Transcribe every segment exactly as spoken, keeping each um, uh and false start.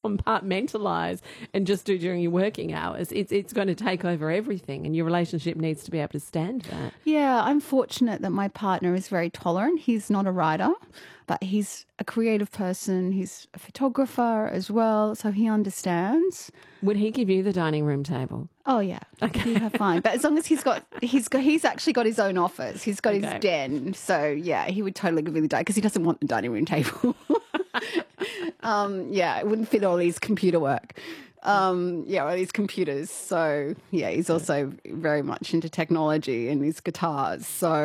compartmentalise and just do during your working hours, it's it's going to take over everything, and your relationship needs to be able to stand that. Yeah, I'm fortunate that my partner is very tolerant. He's not a writer, but he's a creative person. He's a photographer as well, so he understands. Would he give you the dining room table? Oh yeah, okay, yeah, fine. But as long as he's got, he's got, he's actually got his own office. He's got Okay. his den. So yeah, he would totally give me the dining because he doesn't want the dining room table. um, yeah, it wouldn't fit all his computer work. Um, yeah, all his computers. So yeah, he's also very much into technology and his guitars.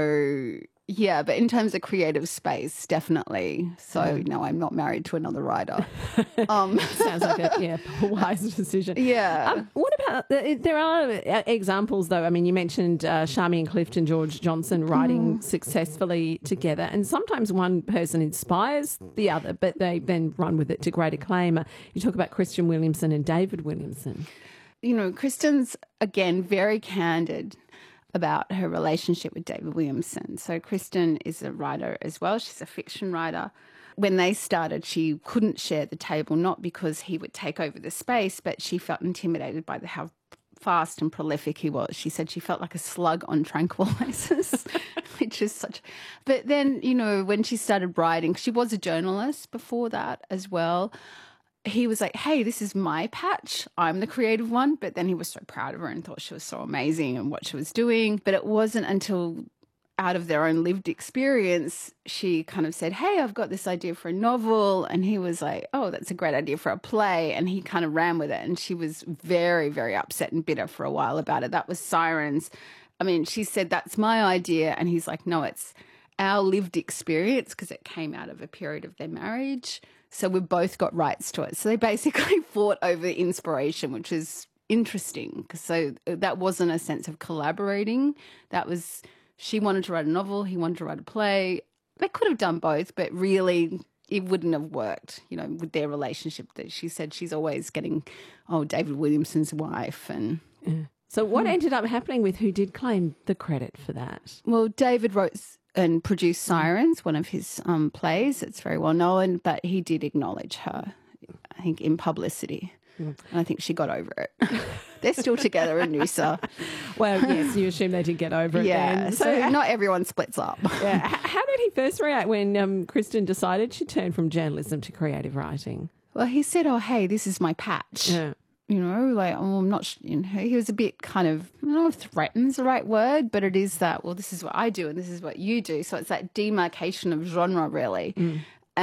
So yeah, but in terms of creative space, definitely. So no, I'm not married to another writer. Um, Sounds like a yeah, a wise decision. Yeah. Um, what about, the, there are examples though. I mean, you mentioned uh, Charmy and Clift and George Johnson writing Mm. successfully together, and sometimes one person inspires the other, but they then run with it to great acclaim. Uh, You talk about Christian Williamson and David Williamson. You know, Kristen's, again, very candid about her relationship with David Williamson. So Kristen is a writer as well. She's a fiction writer. When they started, she couldn't share the table, not because he would take over the space, but she felt intimidated by the, how fast and prolific he was. She said she felt like a slug on tranquilizers, which is such... But then, you know, when she started writing, she was a journalist before that as well. He was like, hey, this is my patch. I'm the creative one. But then he was so proud of her and thought she was so amazing and what she was doing. But it wasn't until out of their own lived experience, she kind of said, hey, I've got this idea for a novel. And he was like, oh, that's a great idea for a play. And he kind of ran with it. And she was very, very upset and bitter for a while about it. That was Sirens. I mean, she said, that's my idea. And he's like, no, it's our lived experience because it came out of a period of their marriage. So we've both got rights to it. So they basically fought over the inspiration, which is interesting. So that wasn't a sense of collaborating. That was, she wanted to write a novel, he wanted to write a play. They could have done both, but really it wouldn't have worked, you know, with their relationship. That she said she's always getting, oh, David Williamson's wife. And Yeah. So what ended up happening with who did claim the credit for that? well, David wrote and produced Sirens, one of his um, plays. It's very well known, but he did acknowledge her, I think, in publicity. Mm. And I think she got over it. They're still together in Noosa. Well, yes, you assume they did get over it Yeah, then. so, so not everyone splits up. Yeah. H- How did he first react when um, Kristen decided she'd turn from journalism to creative writing? Well, he said, oh, hey, this is my patch. Yeah. You know, like, oh, I'm not, sh-, you know, he was a bit kind of, I don't know if threaten's the right word, but it is that, well, this is what I do and this is what you do. So it's that demarcation of genre, really. Mm.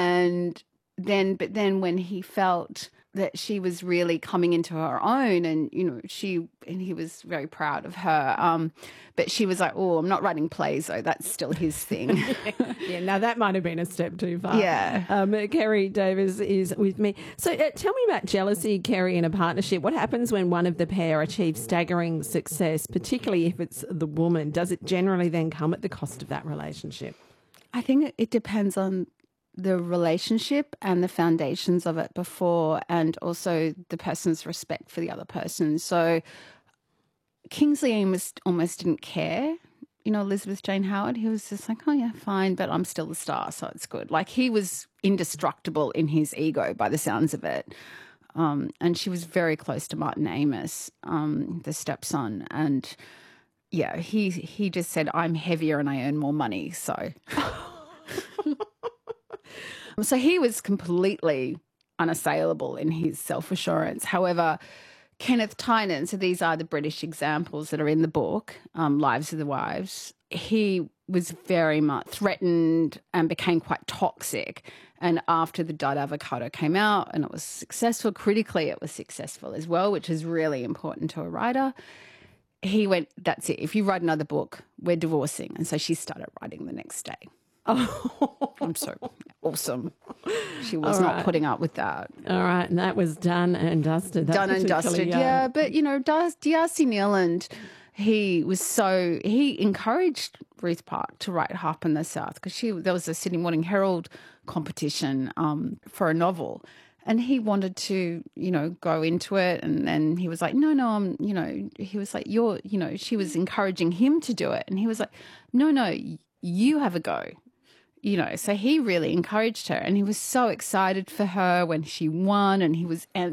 And then, but then when he felt that she was really coming into her own and, you know, she, and he was very proud of her. Um, but she was like, oh, I'm not writing plays though. That's still his thing. yeah, yeah, now that might have been a step too far. Yeah. Um, Kerry Davis is with me. So uh, tell me about jealousy, Kerry, in a partnership. What happens when one of the pair achieves staggering success, particularly if it's the woman? Does it generally then come at the cost of that relationship? I think it depends on the relationship and the foundations of it before, and also the person's respect for the other person. So Kingsley Amis almost didn't care, you know, Elizabeth Jane Howard. He was just like, oh yeah, fine, but I'm still the star, so it's good. Like, he was indestructible in his ego by the sounds of it. Um, and she was very close to Martin Amis, um, the stepson. And yeah, he, he just said, I'm heavier and I earn more money, so... So he was completely unassailable in his self-assurance. However, Kenneth Tynan, so these are the British examples that are in the book, um, Lives of the Wives, he was very much threatened and became quite toxic. And after The Dud Avocado came out and it was successful, critically it was successful as well, which is really important to a writer, he went, that's it. If you write another book, we're divorcing. And so she started writing the next day. Oh, I'm so awesome. She was All not right. putting up with that. All right, and that was done and dusted. That Done and dusted, uh, yeah. But, you know, D R C Neiland, he was so, he encouraged Ruth Park to write Harp in the South because she there was a Sydney Morning Herald competition um, for a novel. And he wanted to, you know, go into it. And then he was like, no, no, I'm, you know, he was like, you're, you know, she was encouraging him to do it. And he was like, no, no, you have a go. You know, so he really encouraged her and he was so excited for her when she won and he was, and